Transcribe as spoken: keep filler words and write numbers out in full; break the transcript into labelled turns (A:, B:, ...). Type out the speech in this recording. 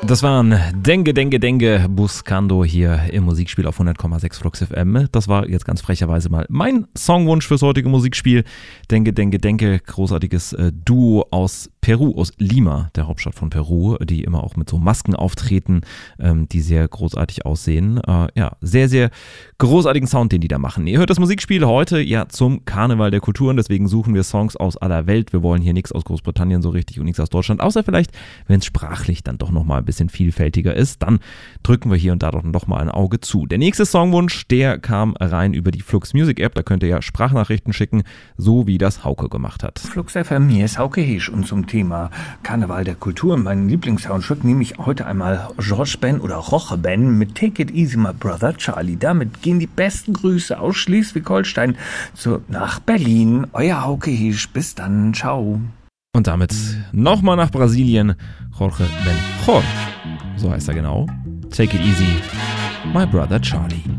A: Das waren Dengue, Dengue, Dengue, Buscando hier im Musikspiel auf hundert Komma sechs Flux F M. Das war jetzt ganz frecherweise mal mein Songwunsch fürs heutige Musikspiel. Dengue, Dengue, Dengue, großartiges äh, Duo aus Peru, aus Lima, der Hauptstadt von Peru, die immer auch mit so Masken auftreten, ähm, die sehr großartig aussehen. Äh, ja, sehr, sehr großartigen Sound, den die da machen. Ihr hört das Musikspiel heute ja zum Karneval der Kulturen, deswegen suchen wir Songs aus aller Welt. Wir wollen hier nichts aus Großbritannien so richtig und nichts aus Deutschland, außer vielleicht, wenn es sprachlich dann doch nochmal ein bisschen vielfältiger ist, dann drücken wir hier und da doch noch mal ein Auge zu. Der nächste Songwunsch, der kam rein über die Flux Music App, da könnt ihr ja Sprachnachrichten schicken, so wie das Hauke gemacht hat.
B: Flux F M, hier ist Hauke Hisch und zum Thema Karneval der Kulturen, mein Lieblingssoundtrack, nehme ich heute einmal George Ben oder Roche Ben mit Take It Easy My Brother Charlie. Damit gehen die besten Grüße aus Schleswig-Holstein zu, nach Berlin. Euer Hauke Hisch, bis dann, ciao.
A: Und damit nochmal nach Brasilien, Jorge Ben Jor, so heißt er genau. Take It Easy My Brother Charlie.